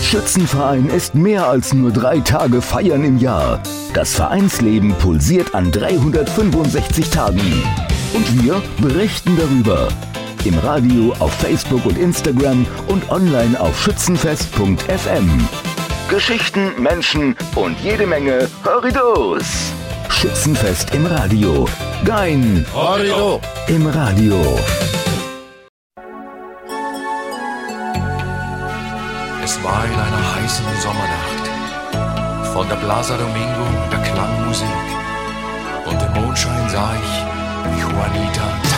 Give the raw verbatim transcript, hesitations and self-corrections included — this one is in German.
Schützenverein ist mehr als nur drei Tage feiern im Jahr. Das Vereinsleben pulsiert an dreihundertfünfundsechzig Tagen. Und wir berichten darüber. Im Radio, auf Facebook und Instagram und online auf schützenfest punkt f m. Geschichten, Menschen und jede Menge Horridos. Schützenfest im Radio. Gein Horrido im Radio. Es war in einer heißen Sommernacht. Von der Plaza Domingo, der Klangmusik. Und im Mondschein sah ich, wie Juanita